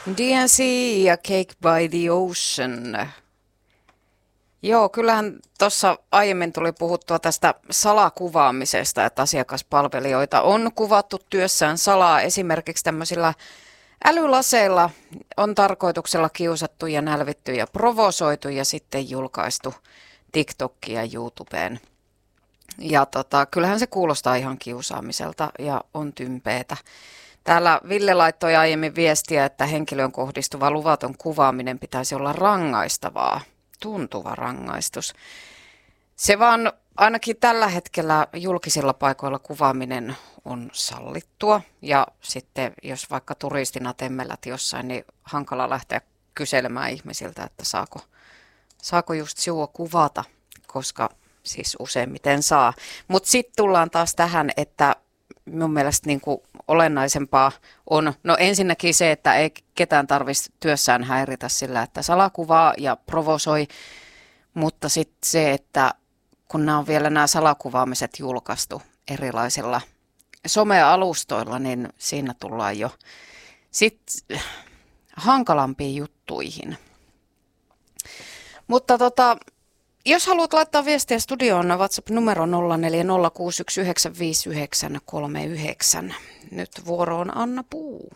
DNC ja Cake by the Ocean. Joo, kyllähän tuossa aiemmin tuli puhuttua tästä salakuvaamisesta, että asiakaspalvelijoita on kuvattu työssään salaa. Esimerkiksi tämmöisillä älylaseilla on tarkoituksella kiusattu ja nälvitty ja provosoitu ja sitten julkaistu TikTokiin ja YouTubeen. Ja kyllähän se kuulostaa ihan kiusaamiselta ja on tympeetä. Täällä Ville laittoi aiemmin viestiä, että henkilöön kohdistuva luvaton kuvaaminen pitäisi olla rangaistavaa, tuntuva rangaistus. Se vaan ainakin tällä hetkellä julkisilla paikoilla kuvaaminen on sallittua ja sitten jos vaikka turistina temmellät jossain, niin hankala lähteä kyselemään ihmisiltä, että saako just sinua kuvata, koska siis useimmiten saa. Mutta sitten tullaan taas tähän, että mun mielestä niin kuin olennaisempaa on, no ensinnäkin se, että ei ketään tarvitsisi työssään häiritä sillä, että salakuvaa ja provosoi, mutta sitten se, että kun nämä on vielä nämä salakuvaamiset julkaistu erilaisilla somealustoilla, niin siinä tullaan jo sitten hankalampiin juttuihin. Mutta jos haluat laittaa viestiä studioon, WhatsApp-numero 0406195939. Nyt vuoro on Anna Puu.